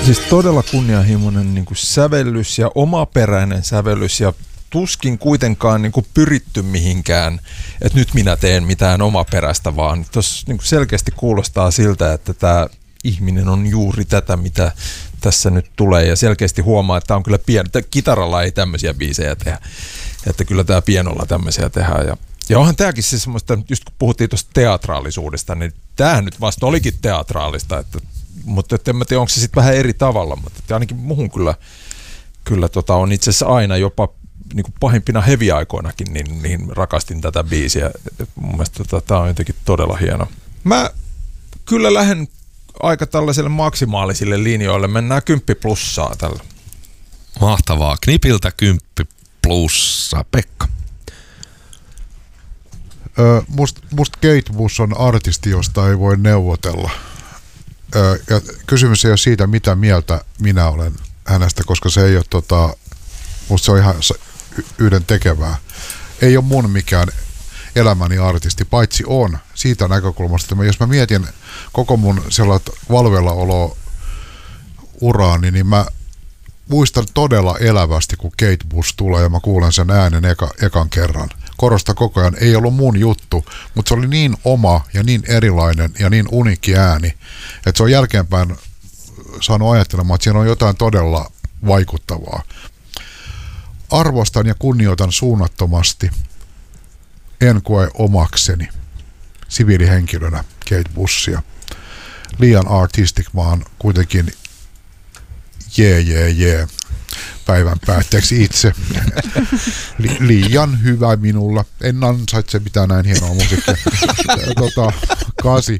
Siis todella kunnianhimoinen niin kuin sävellys ja omaperäinen sävellys ja tuskin kuitenkaan niin kuin pyritty mihinkään, että nyt minä teen mitään omaperäistä, vaan tuossa niin kuin selkeästi kuulostaa siltä, että tämä ihminen on juuri tätä, mitä tässä nyt tulee, ja selkeästi huomaa, että tämä on kyllä pieni. Kitaralla ei tämmöisiä biisejä tehdä, että kyllä tämä pianolla tämmöisiä tehdään. Ja onhan tämäkin siis semmoista, just kun puhuttiin tuosta teatraalisuudesta, niin tämähän nyt vasta olikin teatraalista, mutta en mä tiedä, onko se sitten vähän eri tavalla, mutta ainakin muhun kyllä on itse asiassa aina jopa niin kuin pahimpina heavy-aikoinakin, niin rakastin tätä biisiä. Mun mielestä tämä on jotenkin todella hieno. Mä kyllä lähden aika tällaiselle maksimaalisille linjoille. Mennään 10 plussaa tällä. Mahtavaa. Knipiltä 10 plussaa. Pekka. Musta Kate Bush on artisti, josta ei voi neuvotella. Ja kysymys ei ole siitä, mitä mieltä minä olen hänestä, koska se ei ole musta se on ihan yhden tekevää. Ei ole mun mikään elämäni artisti, paitsi on siitä näkökulmasta, että jos mä mietin koko mun sellaista valveillaolo uraani, niin mä muistan todella elävästi, kun Kate Bush tulee ja mä kuulen sen äänen ekan kerran. Korosta koko ajan, ei ollut mun juttu, mutta se oli niin oma ja niin erilainen ja niin uniikki ääni, että se on jälkeenpäin saanut ajattelemaan, että siinä on jotain todella vaikuttavaa. Arvostan ja kunnioitan suunnattomasti, en koe omakseni siviilihenkilönä Kate Bushia. Liian artistic, mä oon kuitenkin päivän päätteeksi itse. Liian hyvä minulla. En ansaitse mitään näin hienoa musiikkia. 8.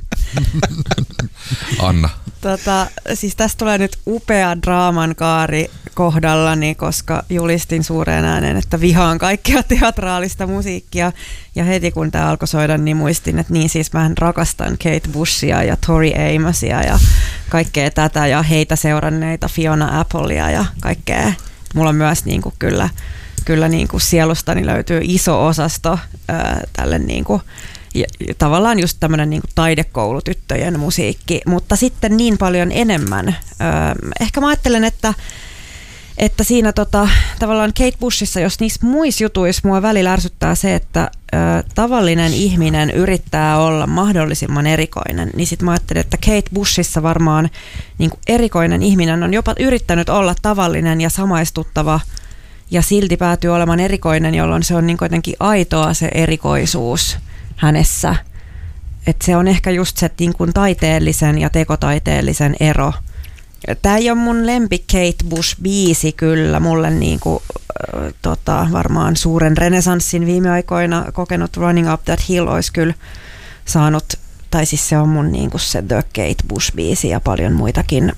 Anna. Siis tästä tulee nyt upea draaman kaari kohdallani, koska julistin suureen ääneen, että vihaan kaikkea teatraalista musiikkia. Ja heti kun tämä alkoi soida, niin muistin, että niin siis mä rakastan Kate Bushia ja Tori Amosia ja kaikkea tätä ja heitä seuranneita Fiona Applea ja kaikkea. Mulla on myös niinku kyllä niinku sielustani löytyy iso osasto tälle niinku tavallaan just tämmöinen niinku taidekoulutyttöjen musiikki, mutta sitten niin paljon enemmän. Ehkä mä ajattelen, että siinä tavallaan Kate Bushissa, jos niissä muissa jutuissa mua välillä ärsyttää se, että tavallinen ihminen yrittää olla mahdollisimman erikoinen, niin sit mä ajattelen, että Kate Bushissa varmaan niinku erikoinen ihminen on jopa yrittänyt olla tavallinen ja samaistuttava ja silti päätyy olemaan erikoinen, jolloin se on niinku jotenkin aitoa se erikoisuus hänessä. Et se on ehkä just se niin kuin taiteellisen ja tekotaiteellisen ero. Tämä ei ole mun lempi Kate Bush-biisi kyllä. Mulle niin kuin, varmaan suuren renesanssin viime aikoina kokenut Running Up That Hill olisi kyllä saanut, tai siis se on mun niin kuin se The Kate Bush-biisi ja paljon muitakin.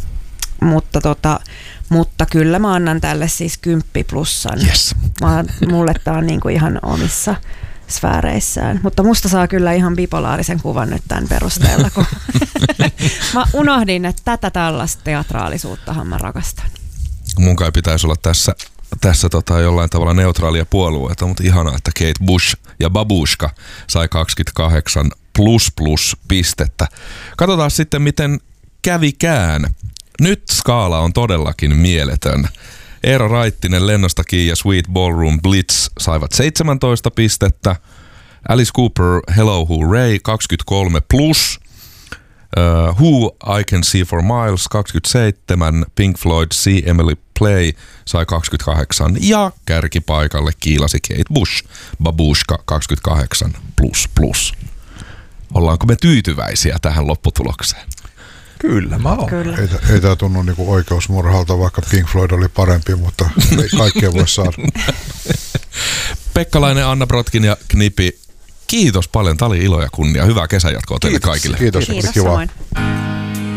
Mutta kyllä mä annan tälle siis 10 plussan. Yes. Mulle tää on niin kuin ihan omissa sfääreissään. Mutta musta saa kyllä ihan bipolaarisen kuvan nyt tämän perusteella, kun mä unohdin, että tätä tällaista teatraalisuuttahan mä rakastan. Mun kai pitäisi olla tässä jollain tavalla neutraalia puolueita, mutta ihanaa, että Kate Bush ja Babushka sai 28 plus pistettä. Katsotaan sitten, miten kävikään. Nyt skaala on todellakin mieletön. Eero Raittinen, Lennosta Kiinni ja Sweet Ballroom Blitz saivat 17 pistettä. Alice Cooper, Hello Hooray 23 plus. Who I Can See for Miles 27. Pink Floyd See Emily Play sai 28. Ja kärkipaikalle kiilasi Kate Bush, Babushka 28 plus. Ollaanko me tyytyväisiä tähän lopputulokseen? Kyllä mä oon. Kyllä. Ei tää tunnu niinku oikeusmurhalta, vaikka Pink Floyd oli parempi, mutta kaikkea voi saada. Pekkalainen, Anna Brotkin ja Knipi, kiitos paljon. Tää oli ilo ja kunnia. Hyvää kesänjatkoa teille kaikille. Kiitos. Kiitos Kiva. samoin.